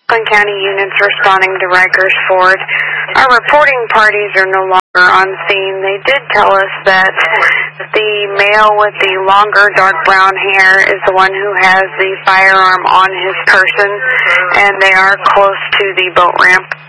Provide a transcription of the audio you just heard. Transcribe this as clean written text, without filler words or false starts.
Franklin County units responding to Rikers Ford. Our reporting parties are no longer on scene. They did tell us that the male with the longer dark brown hair is the one who has the firearm on his person, and they are close to the boat ramp.